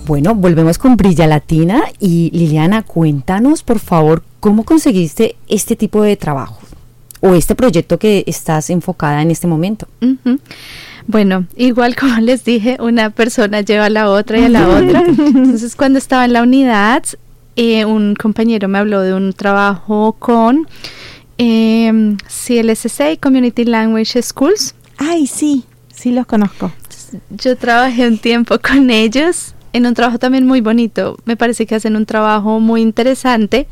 Bueno, volvemos con Brilla Latina y Liliana, cuéntanos por favor cómo conseguiste este tipo de trabajo o este proyecto que estás enfocada en este momento. Uh-huh. Bueno, igual como les dije, una persona lleva a la otra y a la otra. Entonces, cuando estaba en la unidad, un compañero me habló de un trabajo con CLSSA, Community Language Schools. Ay, sí los conozco. Yo trabajé un tiempo con ellos en un trabajo también muy bonito. Me parece que hacen un trabajo muy interesante,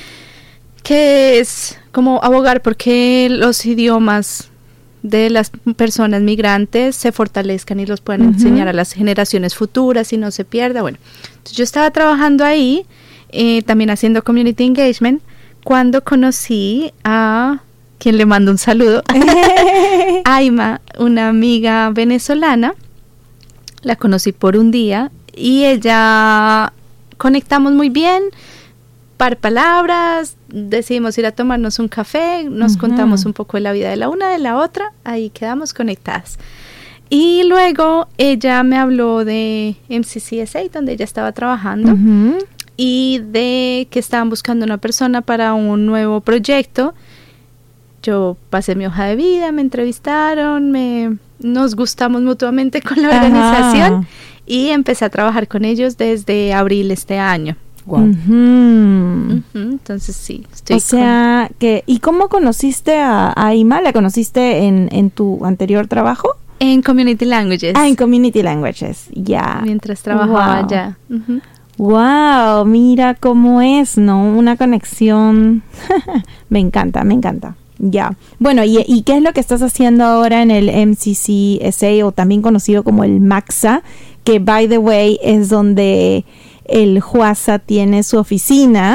que es como abogar porque los idiomas de las personas migrantes se fortalezcan y los puedan enseñar a las generaciones futuras y no se pierda. Bueno, entonces yo estaba trabajando ahí, también haciendo community engagement, cuando conocí a quien le mando un saludo, Aima, una amiga venezolana. La conocí por un día y ella conectamos muy bien, par palabras, decidimos ir a tomarnos un café, nos contamos un poco de la vida de la una, de la otra, ahí quedamos conectadas. Y luego ella me habló de MCCSA, donde ella estaba trabajando, y de que estaban buscando una persona para un nuevo proyecto. Yo pasé mi hoja de vida, me entrevistaron, nos gustamos mutuamente con la organización y empecé a trabajar con ellos desde abril este año. Wow. Entonces sí, ¿y cómo conociste a Aima? ¿La conociste en tu anterior trabajo? En Community Languages. En Community Languages, ya. Mientras trabajaba allá. Wow, mira cómo es, ¿no? Una conexión. Me encanta. Ya. Bueno, ¿y qué es lo que estás haciendo ahora en el MCCSA, o también conocido como el MACSA, que, by the way, es donde el JUASA tiene su oficina?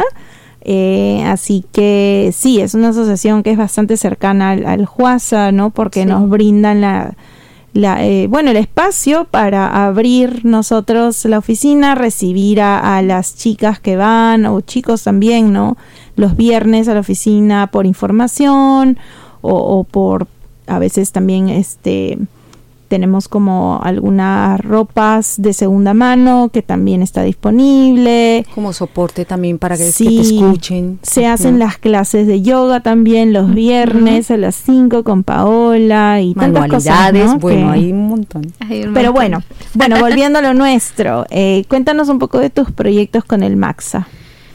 Así que sí, es una asociación que es bastante cercana al JUASA, ¿no? Porque nos brindan el espacio para abrir nosotros la oficina, recibir a las chicas que van, o chicos también, ¿no? Los viernes a la oficina por información o por, a veces también tenemos como algunas ropas de segunda mano que también está disponible. Como soporte también para que te escuchen. Se hacen las clases de yoga también los viernes a las 5 con Paola y tantas cosas, ¿no? Bueno, hay un montón. Pero bueno, volviendo a lo nuestro, cuéntanos un poco de tus proyectos con el MACSA.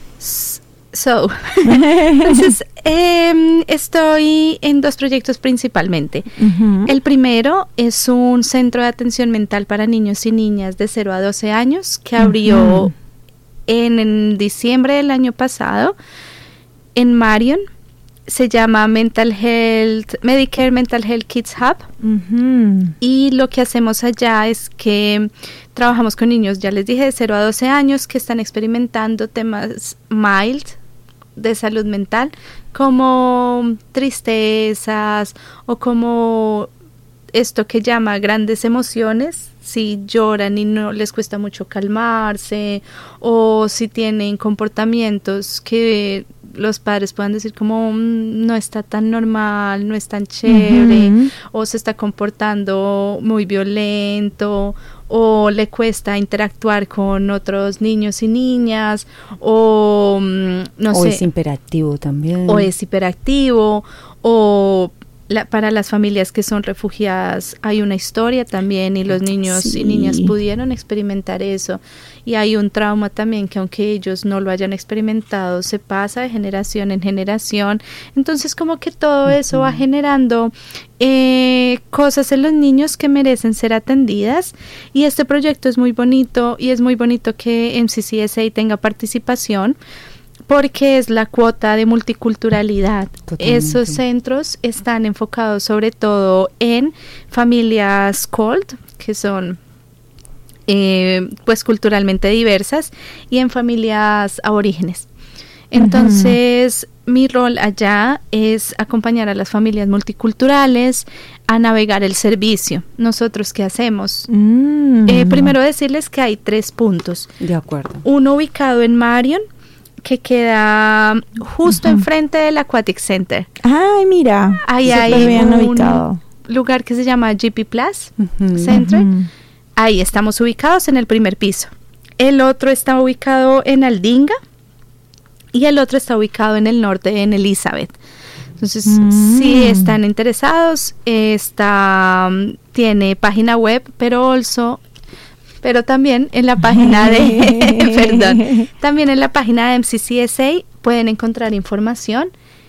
Entonces, estoy en dos proyectos principalmente. El primero es un centro de atención mental para niños y niñas de 0 a 12 años que abrió en diciembre del año pasado en Marion. Se llama Medicare Mental Health Kids Hub. Y lo que hacemos allá es que trabajamos con niños, ya les dije, de 0 a 12 años que están experimentando temas mild de salud mental, como tristezas o como esto que llama grandes emociones, si lloran y no les cuesta mucho calmarse, o si tienen comportamientos que los padres puedan decir como no está tan normal, no es tan chévere, o se está comportando muy violento, o le cuesta interactuar con otros niños y niñas, o no sé. O es hiperactivo también. O es hiperactivo, o para las familias que son refugiadas hay una historia también, y los niños y niñas pudieron experimentar eso, y hay un trauma también que aunque ellos no lo hayan experimentado se pasa de generación en generación. Entonces como que todo eso va generando cosas en los niños que merecen ser atendidas, y este proyecto es muy bonito, y es muy bonito que MCCSA tenga participación porque es la cuota de multiculturalidad. Totalmente. Esos centros están enfocados sobre todo en familias COLD, que son pues culturalmente diversas, y en familias aborígenes. Entonces, mi rol allá es acompañar a las familias multiculturales a navegar el servicio. ¿Nosotros qué hacemos? Primero decirles que hay 3 puntos. De acuerdo. Uno ubicado en Marion, que queda justo enfrente del Aquatic Center. Ay, mira. Ahí hay un lugar que se llama GP Plus Center. Ahí estamos ubicados en el primer piso. El otro está ubicado en Aldinga y el otro está ubicado en el norte, en Elizabeth. Entonces, si están interesados, tiene página web, pero también en la página de también en la página de MCCSA pueden encontrar información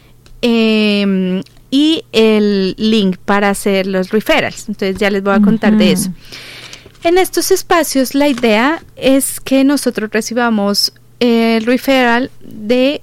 y el link para hacer los referrals. Entonces ya les voy a contar de eso. En estos espacios la idea es que nosotros recibamos el referral de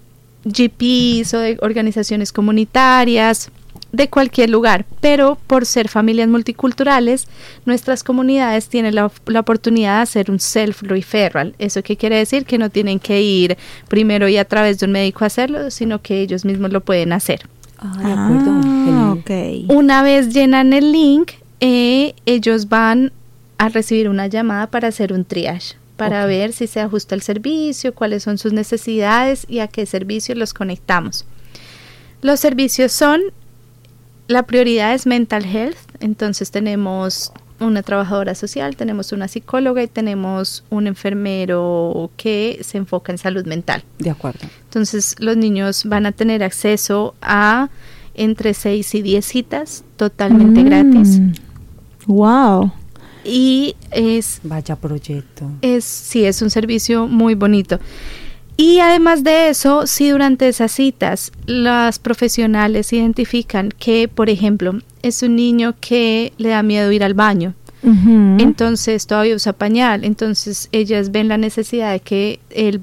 GPs o de organizaciones comunitarias de cualquier lugar, pero por ser familias multiculturales, nuestras comunidades tienen la oportunidad de hacer un self-referral. ¿Eso qué quiere decir? Que no tienen que ir primero y a través de un médico a hacerlo, sino que ellos mismos lo pueden hacer. De acuerdo. Okay. Una vez llenan el link, ellos van a recibir una llamada para hacer un triage, para ver si se ajusta el servicio, cuáles son sus necesidades y a qué servicio los conectamos. Los servicios son, la prioridad es mental health, entonces tenemos una trabajadora social, tenemos una psicóloga y tenemos un enfermero que se enfoca en salud mental. De acuerdo. Entonces los niños van a tener acceso a entre 6 y 10 citas totalmente gratis. Wow. Y vaya proyecto. Es un servicio muy bonito. Y además de eso, si durante esas citas las profesionales identifican que, por ejemplo, es un niño que le da miedo ir al baño, entonces todavía usa pañal, entonces ellas ven la necesidad de que él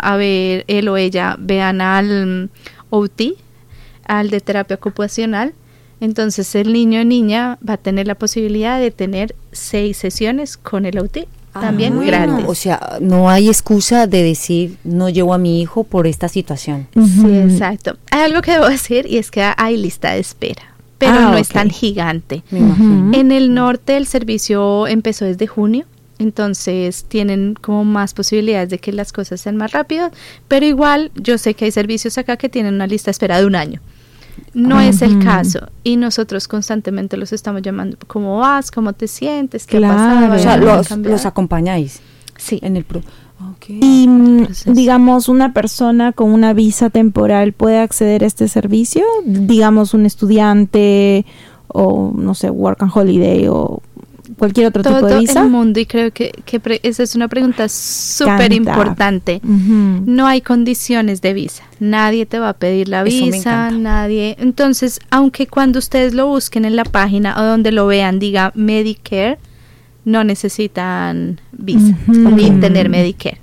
o ella vean al OT, al de terapia ocupacional. Entonces el niño o niña va a tener la posibilidad de tener 6 sesiones con el OT, también gratis. O sea, no hay excusa de decir no llevo a mi hijo por esta situación. Sí, exacto. Hay algo que debo decir y es que hay lista de espera, pero no es tan gigante. En el norte el servicio empezó desde junio, entonces tienen como más posibilidades de que las cosas sean más rápido, pero igual yo sé que hay servicios acá que tienen una lista de espera de 1 año. No es el caso y nosotros constantemente los estamos llamando. ¿Cómo vas? ¿Cómo te sientes? ¿Qué ha pasado? O sea, los acompañáis. Sí. En el y digamos, una persona con una visa temporal puede acceder a este servicio, digamos un estudiante o no sé, work and holiday o cualquier otro tipo de visa. Todo el mundo, y creo que esa es una pregunta súper importante. No hay condiciones de visa, nadie te va a pedir la visa, nadie. Entonces, aunque cuando ustedes lo busquen en la página o donde lo vean diga Medicare, no necesitan visa ni tener Medicare.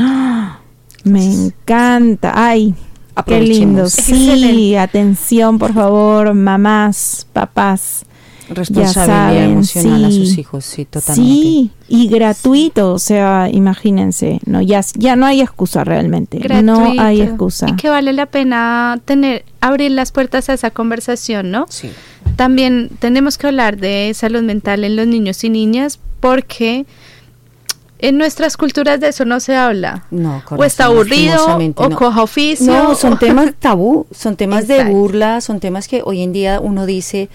Me encanta. Ay, qué lindo. Sí, excelente. atención, por favor, mamás, papás. Responsabilidad emocional a sus hijos, sí, totalmente. Sí, y gratuito, o sea, imagínense, no, ya no hay excusa realmente, gratuito. No hay excusa. Y que vale la pena abrir las puertas a esa conversación, ¿no? Sí. También tenemos que hablar de salud mental en los niños y niñas porque en nuestras culturas de eso no se habla. No, o está aburrido, o coja oficio. No, son temas tabú, son temas de burla, son temas que hoy en día uno dice,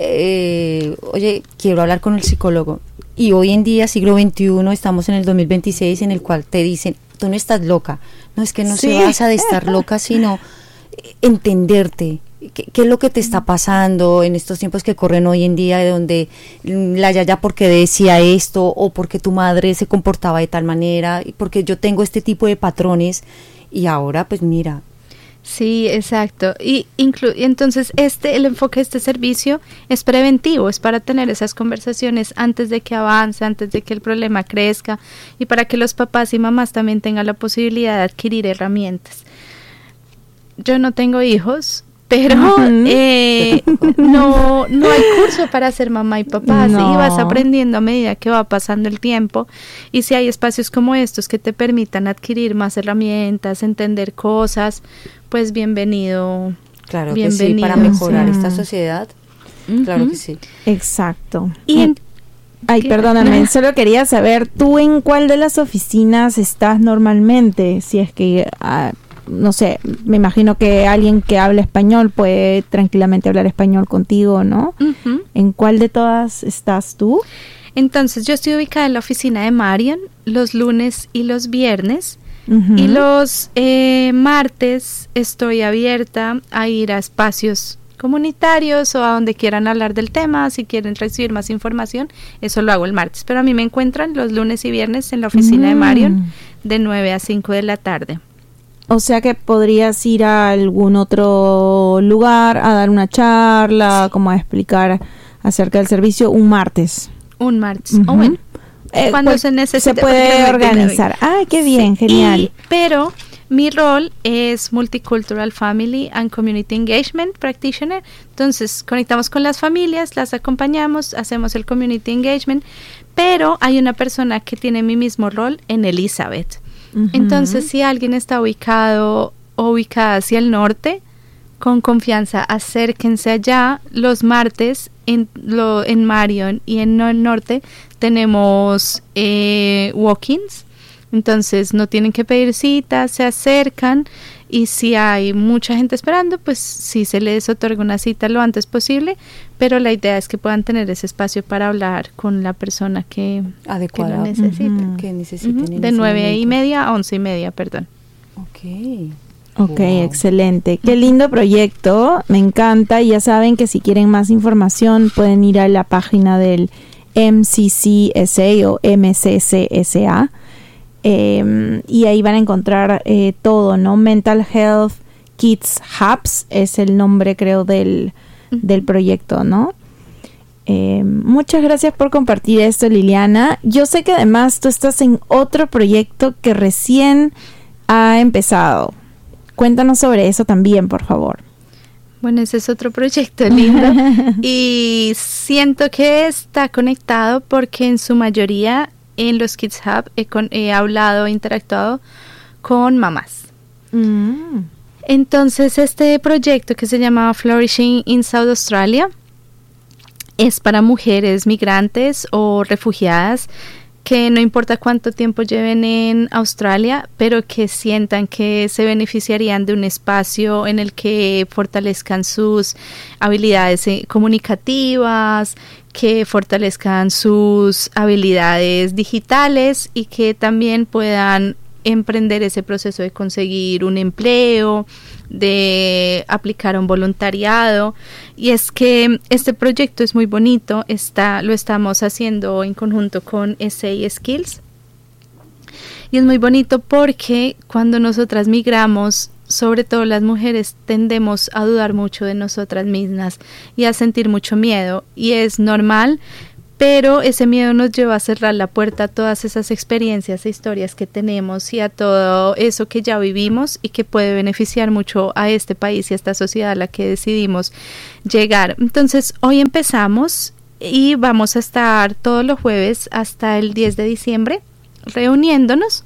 oye, quiero hablar con el psicólogo. Y hoy en día, siglo XXI, estamos en el 2026, en el cual te dicen, tú no estás loca. No, es que no se basa de estar loca, sino entenderte. ¿Qué es lo que te está pasando en estos tiempos que corren hoy en día, de donde la yaya porque decía esto, o porque tu madre se comportaba de tal manera, y porque yo tengo este tipo de patrones, y ahora pues mira. Sí, exacto. Y entonces el enfoque de este servicio es preventivo, es para tener esas conversaciones antes de que avance, antes de que el problema crezca, y para que los papás y mamás también tengan la posibilidad de adquirir herramientas. Yo no tengo hijos, pero no hay curso para ser mamá y papá, y vas aprendiendo a medida que va pasando el tiempo, y si hay espacios como estos que te permitan adquirir más herramientas, entender cosas, pues bienvenido. Claro que sí, para mejorar esta sociedad, claro que sí. Exacto. Perdóname, solo quería saber, ¿tú en cuál de las oficinas estás normalmente? Si es que... no sé, me imagino que alguien que habla español puede tranquilamente hablar español contigo, ¿no? ¿En cuál de todas estás tú? Entonces yo estoy ubicada en la oficina de Marion los lunes y los viernes. Y los martes estoy abierta a ir a espacios comunitarios o a donde quieran hablar del tema. Si quieren recibir más información, eso lo hago el martes. Pero a mí me encuentran los lunes y viernes en la oficina de Marion de 9 a 5 de la tarde. O sea que podrías ir a algún otro lugar a dar una charla, como a explicar acerca del servicio un martes. Un martes. O bueno, cuando pues, se necesite. Se puede organizar. ¡Ay, qué bien! Sí, genial. Pero mi rol es Multicultural Family and Community Engagement Practitioner. Entonces, conectamos con las familias, las acompañamos, hacemos el Community Engagement, pero hay una persona que tiene mi mismo rol en Elizabeth. Entonces, si alguien está ubicado o ubicada hacia el norte, con confianza, acérquense allá. Los martes en Marion y en el norte tenemos walk-ins. Entonces no tienen que pedir citas, se acercan, y si hay mucha gente esperando, pues sí se les otorga una cita lo antes posible, pero la idea es que puedan tener ese espacio para hablar con la persona que lo necesita. Que necesiten de 9:30 a 11:30, perdón. Ok, excelente. Qué lindo proyecto, me encanta. Y ya saben que si quieren más información pueden ir a la página del MCCSA o MCCSA. Y ahí van a encontrar todo, ¿no? Mental Health Kids Hubs es el nombre, creo, del proyecto, ¿no? Muchas gracias por compartir esto, Liliana. Yo sé que además tú estás en otro proyecto que recién ha empezado. Cuéntanos sobre eso también, por favor. Bueno, ese es otro proyecto lindo y siento que está conectado porque en su mayoría en los Kids Hub he hablado, interactuado con mamás. Entonces este proyecto, que se llama Flourishing in South Australia, es para mujeres migrantes o refugiadas que no importa cuánto tiempo lleven en Australia, pero que sientan que se beneficiarían de un espacio en el que fortalezcan sus habilidades comunicativas, que fortalezcan sus habilidades digitales y que también puedan emprender ese proceso de conseguir un empleo, de aplicar un voluntariado. Y es que este proyecto es muy bonito, lo estamos haciendo en conjunto con SA Skills, y es muy bonito porque cuando nosotras migramos, sobre todo las mujeres, tendemos a dudar mucho de nosotras mismas y a sentir mucho miedo, y es normal, pero ese miedo nos lleva a cerrar la puerta a todas esas experiencias e historias que tenemos y a todo eso que ya vivimos y que puede beneficiar mucho a este país y a esta sociedad a la que decidimos llegar. Entonces, hoy empezamos y vamos a estar todos los jueves hasta el 10 de diciembre reuniéndonos,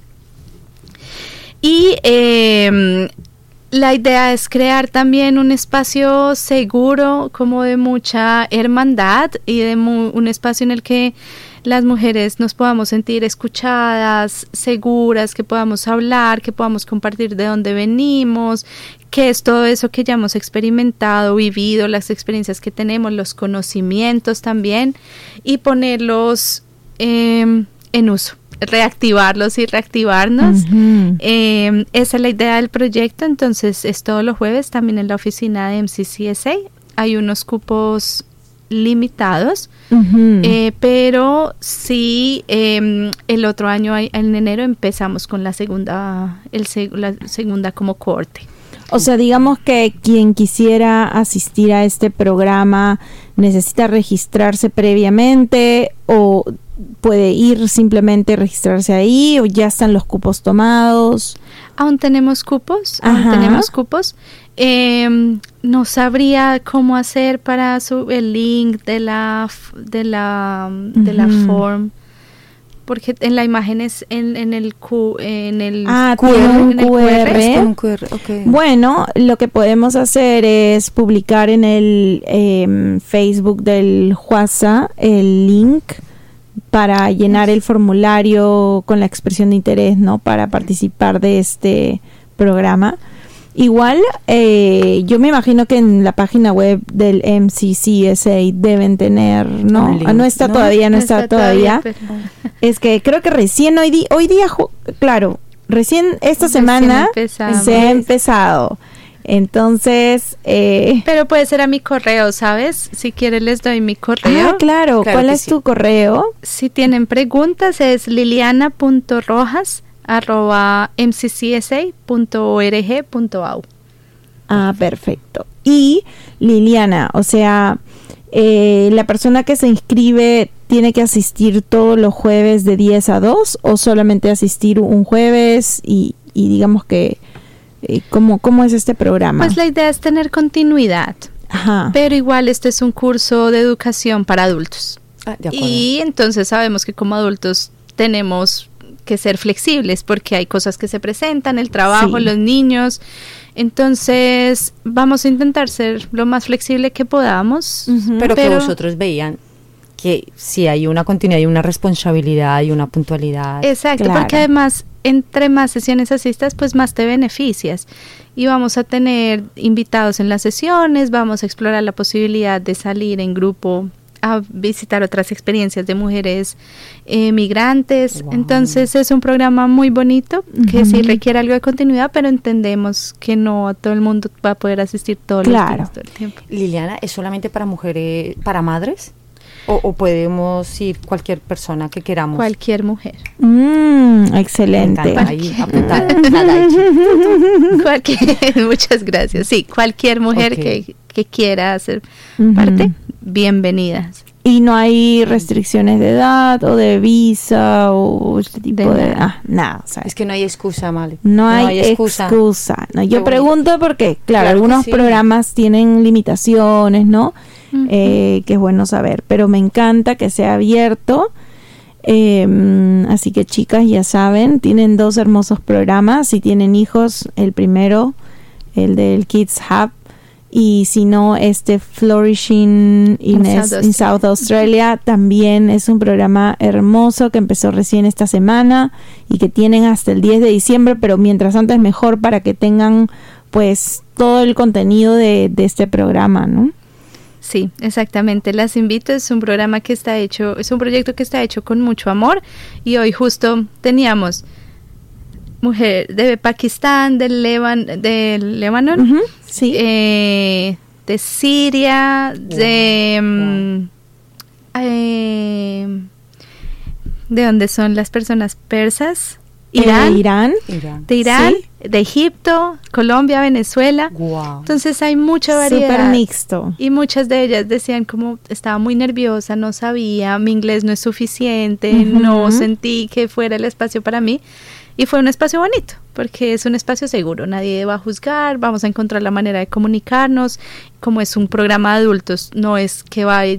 y la idea es crear también un espacio seguro, como de mucha hermandad, y de un espacio en el que las mujeres nos podamos sentir escuchadas, seguras, que podamos hablar, que podamos compartir de dónde venimos, qué es todo eso que ya hemos experimentado, vivido, las experiencias que tenemos, los conocimientos también, y ponerlos en uso. Reactivarlos y reactivarnos. Esa es la idea del proyecto. Entonces es todos los jueves, también en la oficina de MCCSA. Hay unos cupos limitados, pero sí, el otro año, en enero, empezamos con la segunda como cohorte. O sea, digamos que quien quisiera asistir a este programa necesita registrarse previamente, o puede ir simplemente registrarse ahí, o ya están los cupos tomados. Aún tenemos cupos. No sabría cómo hacer para subir el link de la form, porque en la imagen es en el QR. Okay. Bueno, lo que podemos hacer es publicar en el Facebook del WhatsApp el link para llenar el formulario con la expresión de interés, ¿no? Para participar de este programa. Igual, yo me imagino que en la página web del MCCSA deben tener, ¿no? No está todavía, no está todavía. Pero... Es que creo que recién hoy día, claro, recién esta semana se ha empezado. Entonces... Pero puede ser a mi correo, ¿sabes? Si quieres les doy mi correo. Ah, claro. ¿Cuál es tu correo? Si tienen preguntas es liliana.rojas@mccsa.org.au. Ah, perfecto. Y Liliana, o sea, la persona que se inscribe tiene que asistir todos los jueves de 10 a 2 o solamente asistir un jueves y digamos que ¿cómo es este programa? Pues la idea es tener continuidad. Ajá. Pero igual este es un curso de educación para adultos. Y entonces sabemos que como adultos tenemos que ser flexibles porque hay cosas que se presentan, el trabajo, los niños. Entonces vamos a intentar ser lo más flexible que podamos. Pero que vosotros veían que si hay una continuidad, hay una responsabilidad, hay una puntualidad. Exacto, claro. Porque además entre más sesiones asistas, pues más te beneficias. Y vamos a tener invitados en las sesiones, vamos a explorar la posibilidad de salir en grupo a visitar otras experiencias de mujeres migrantes. Wow. Entonces es un programa muy bonito que sí requiere algo de continuidad, pero entendemos que no a todo el mundo va a poder asistir todos los días, todo el tiempo. Liliana, ¿es solamente para mujeres, para madres? ¿O podemos ir cualquier persona que queramos? Cualquier mujer. Excelente. Ahí, muchas gracias. Sí, cualquier mujer que quiera hacer parte, bienvenidas. ¿Y no hay restricciones de edad o de visa o este tipo de nada? O sea, es que no hay excusa, Male. No hay excusa. No, yo pregunto porque, claro algunos programas tienen limitaciones, ¿no? Que es bueno saber, pero me encanta que sea abierto. Así que chicas, ya saben, tienen 2 hermosos programas. Si tienen hijos, el primero, el del Kids Hub, y si no, Flourishing in South Australia, también es un programa hermoso que empezó recién esta semana y que tienen hasta el 10 de diciembre, pero mientras antes mejor para que tengan pues todo el contenido de este programa, ¿no? Sí, exactamente. Las invito. Es un programa que está hecho, es un proyecto que está hecho con mucho amor. Y hoy justo teníamos mujer de Pakistán, del Líbano, sí, de Siria, ¿de dónde son las personas persas? Irán, de Irán, sí, de Egipto, Colombia, Venezuela. Wow. Entonces hay mucha variedad. Súper mixto. Y muchas de ellas decían como estaba muy nerviosa, no sabía, mi inglés no es suficiente, no sentí que fuera el espacio para mí. Y fue un espacio bonito, porque es un espacio seguro, nadie va a juzgar, vamos a encontrar la manera de comunicarnos. Como es un programa de adultos, no es que va a